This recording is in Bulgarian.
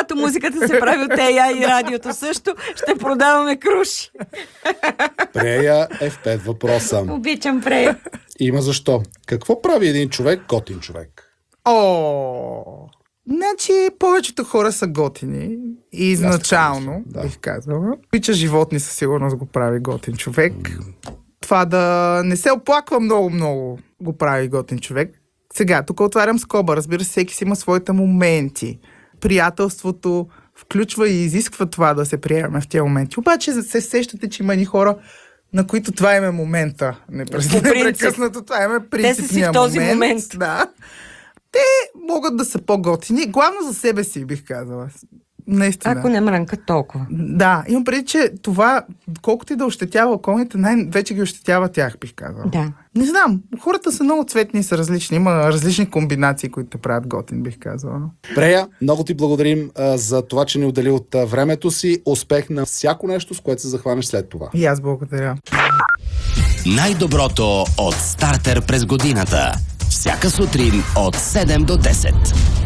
когато музиката се прави от AI и радиото също, ще продаваме круши. Прея е в 5 въпроса. Обичам Прея. Има защо. Какво прави един човек готин човек? Значи, повечето хора са готини. И изначално, да. бих казала. Обича животни със сигурност го прави готин човек. Това да не се оплаква много го прави готин човек. Сега, тук отварям скоба. Разбира се, всеки си има своите моменти. Приятелството включва и изисква това да се приемаме в тези моменти. Обаче се сещате, че има едни хора, на които това им е момента. Непрекъснато това им е принципния момент. Те са си в този момент. Да. Те могат да са по-готини. Главно за себе си, бих казала. Наистина. Ако не мрънкат толкова. Да, имам преди, че това, колкото и да ощетява околните, най-вече ги ощетява тях, бих казала. Да. Не знам, хората са много цветни и са различни. Има различни комбинации, които те правят готин, бих казала. Прея, много ти благодарим за това, че ни отдели от времето си. Успех на всяко нещо, с което се захванеш след това. И аз благодаря. Най-доброто от Стартер през годината. Всяка сутрин от 7 до 10.